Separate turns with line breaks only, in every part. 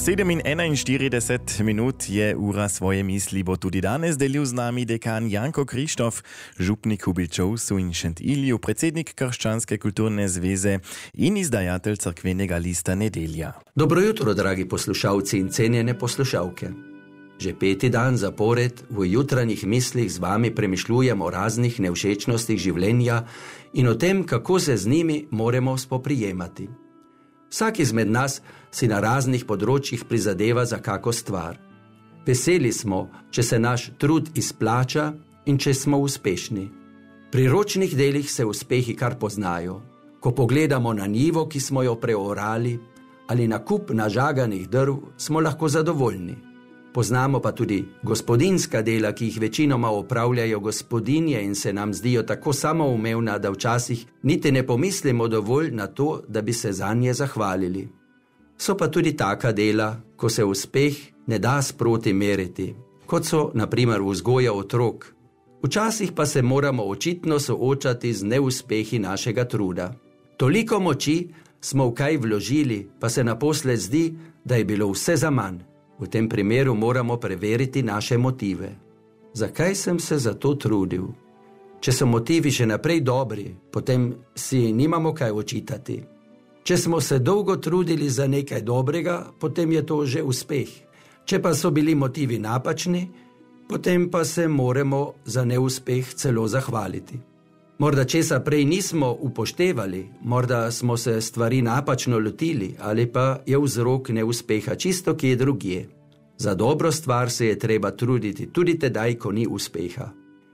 7:41 je ura svoje misli, bo tudi danes delil z nami dekan Janko Krištof, župnik Hubilčovcu in Šentilju, predsednik Krščanske kulturne zveze in izdajatelj crkvenega lista Nedelja.
Dobro jutro, dragi poslušalci in cenjene poslušalke. Že 5. dan zapored v jutranjih mislih z vami premišljujem o raznih nevšečnostih življenja in o tem, kako se z njimi moramo spoprijemati. Vsak izmed nas si na raznih področjih prizadeva za kako stvar. Veseli smo, če se naš trud izplača in če smo uspešni. Pri ročnih delih se uspehi kar poznajo. Ko pogledamo na njivo, ki smo jo preorali, ali na kup nažaganih drv, smo lahko zadovoljni. Poznamo pa tudi gospodinjska dela, ki jih večinoma opravljajo gospodinje in se nam zdijo tako samoumevna, da včasih niti ne pomislimo dovolj na to, da bi se zanje zahvalili. So pa tudi taka dela, ko se uspeh ne da sproti meriti, kot so na primer vzgoja otrok. Včasih pa se moramo očitno soočati z neuspehi našega truda. Toliko moči smo v kaj vložili, pa se naposled zdi, da je bilo vse zaman. V tem primeru moramo preveriti naše motive. Zakaj sem se za to trudil? Če so motivi še naprej dobri, potem si nimamo kaj očitati. Če smo se dolgo trudili za nekaj dobrega, potem je to že uspeh. Če pa so bili motivi napačni, potem pa se moramo za neuspeh celo zahvaliti. Morda česa prej nismo upoštevali, morda smo se stvari napačno lotili ali pa je vzrok neuspeha čisto kje drugje. Za dobro stvar se je treba truditi tudi tedaj, ko ni uspeha.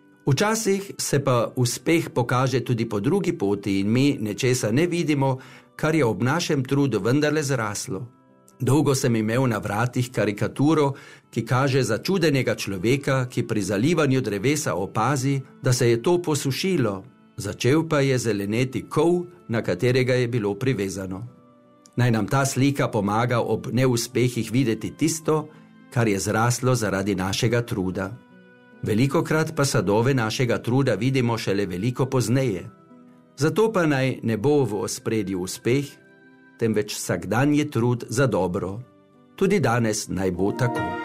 Včasih se pa uspeh pokaže tudi po drugi poti in mi nečesa ne vidimo, kar je ob našem trudu vendarle zraslo. Dolgo sem imel na vratih karikaturo, ki kaže začudenega človeka, ki pri zalivanju drevesa opazi, da se je to posušilo, začel pa je zeleneti kol, na katerega je bilo privezano. Naj nam ta slika pomaga ob neuspehih videti tisto, kar je zraslo zaradi našega truda. Velikokrat pa sadove našega truda vidimo šele veliko pozneje. Zato pa naj ne bo v ospredju uspeh, temveč vsakdanji trud za dobro. Tudi danes naj bo tako.